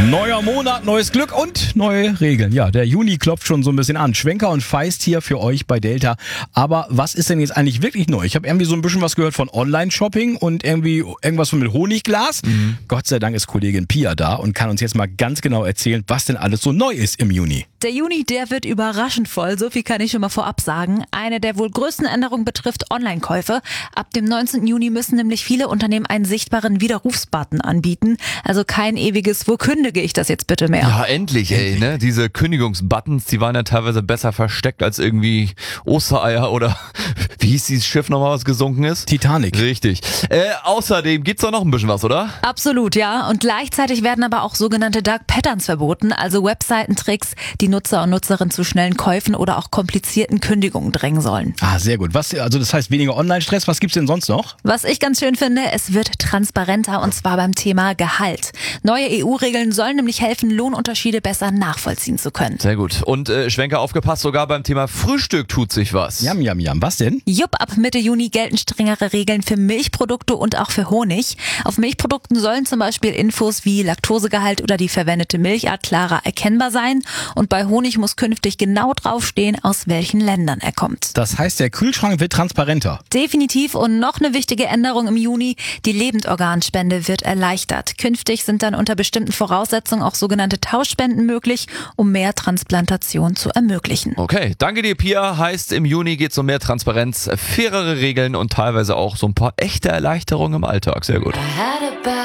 Neuer Monat, neues Glück und neue Regeln. Ja, der Juni klopft schon so ein bisschen an. Schwenker und Feist hier für euch bei Delta. Aber was ist denn jetzt eigentlich wirklich neu? Ich habe irgendwie so ein bisschen was gehört von Online-Shopping und irgendwie irgendwas von mit Honigglas. Gott sei Dank ist Kollegin Pia da und kann uns jetzt mal ganz genau erzählen, was denn alles so neu ist im Juni. Der Juni, der wird überraschend voll. So viel kann ich schon mal vorab sagen. Eine der wohl größten Änderungen betrifft Online-Käufe. Ab dem 19. Juni müssen nämlich viele Unternehmen einen sichtbaren Widerrufsbutton anbieten. Also kein ewiges, wo kündige ich das jetzt bitte mehr? Ja, endlich, ey, ne? Diese Kündigungsbuttons, die waren ja teilweise besser versteckt als irgendwie Ostereier oder wie hieß dieses Schiff nochmal, was gesunken ist? Titanic. Richtig. Außerdem gibt's da noch ein bisschen was, oder? Absolut, ja. Und gleichzeitig werden aber auch sogenannte Dark Patterns verboten, also Webseitentricks, die Nutzer und Nutzerinnen zu schnellen Käufen oder auch komplizierten Kündigungen drängen sollen. Ah, sehr gut. Also das heißt weniger Online-Stress. Was gibt's denn sonst noch? Was ich ganz schön finde, es wird transparenter und zwar beim Thema Gehalt. Neue EU-Regeln sollen nämlich helfen, Lohnunterschiede besser nachvollziehen zu können. Sehr gut. Und Schwenker, aufgepasst, sogar beim Thema Frühstück tut sich was. Yam, yam, yam. Was denn? Jupp, ab Mitte Juni gelten strengere Regeln für Milchprodukte und auch für Honig. Auf Milchprodukten sollen zum Beispiel Infos wie Laktosegehalt oder die verwendete Milchart klarer erkennbar sein. Und bei Honig muss künftig genau draufstehen, aus welchen Ländern er kommt. Das heißt, der Kühlschrank wird transparenter. Definitiv. Und noch eine wichtige Änderung im Juni: die Lebendorganspende wird erleichtert. Künftig sind dann unter bestimmten Voraussetzungen auch sogenannte Tauschspenden möglich, um mehr Transplantation zu ermöglichen. Okay, danke dir, Pia. Heißt, im Juni geht's um mehr Transparenz, fairere Regeln und teilweise auch so ein paar echte Erleichterungen im Alltag. Sehr gut.